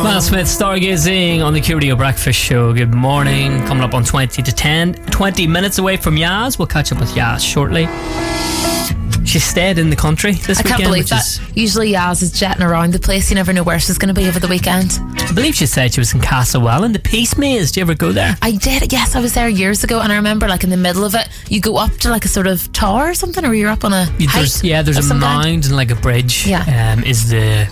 Matt Smith, stargazing on the QRadio Breakfast Show. Good morning. Coming up on 20 to 10. 20 minutes away from Yaz. We'll catch up with Yaz shortly. She stayed in the country this weekend. I can't believe that. Usually Yaz is jetting around the place. You never know where she's going to be over the weekend. I believe she said she was in Castlewellan, the Peace Maze. Do you ever go there? I did, yes. I was there years ago, and I remember like in the middle of it, you go up to like a sort of tower or something, or you're up on a height. There's a mound and like a bridge. Yeah. Is the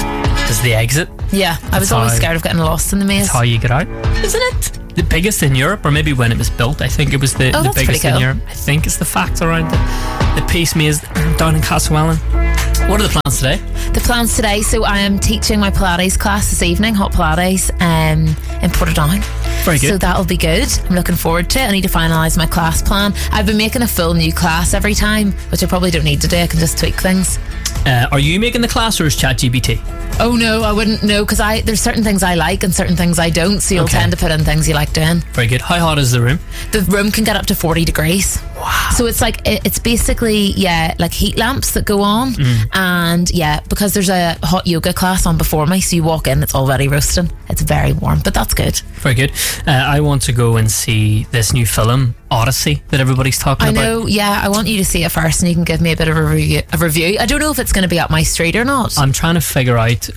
exit. Yeah, I was always scared of getting lost in the maze. That's how you get out, isn't it? The biggest in Europe, or maybe when it was built, I think it was the biggest in Europe. I think it's the fact around the Peace Maze down in Castlewellan. What are the plans today? The plans today, so I am teaching my Pilates class this evening, Hot Pilates, in Portadown. Very good. So that'll be good. I'm looking forward to it. I need to finalise my class plan. I've been making a full new class every time, which I probably don't need to do. I can just tweak things. Are you making the class, or is ChatGPT? Oh no, I wouldn't know, because there's certain things I like and certain things I don't, so you'll tend to put in things you like doing. Very good. How hot is the room? The room can get up to 40 degrees. Wow. So it's like, it's basically, like heat lamps that go on. And because there's a hot yoga class on before me, so you walk in, it's already roasting. It's very warm, but that's good. Very good. I want to go and see this new film, Odyssey, that everybody's talking about. I know, I want you to see it first, and you can give me a bit of a review. I don't know if it's going to be up my street or not. I'm trying to figure out,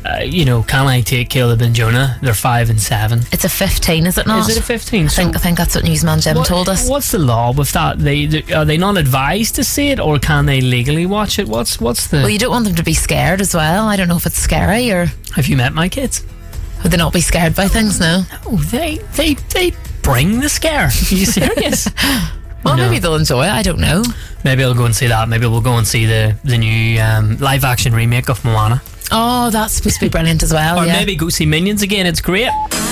can I take Caleb and Jonah? They're 5 and 7. It's a 15, is it not? Is it a 15? I think that's what Newsman Jim told us. What's the law with that? Are they not advised to see it, or can they legally watch it? What's the... Well, you don't want them to be scared as well. I don't know if it's scary, or... Have you met my kids? Would they not be scared by things now? No, they bring the scare. Are you serious? Well, maybe they'll enjoy it. I don't know. Maybe I'll go and see that. Maybe we'll go and see the new live action remake of Moana. Oh, that's supposed to be brilliant as well. Or maybe go see Minions again. It's great.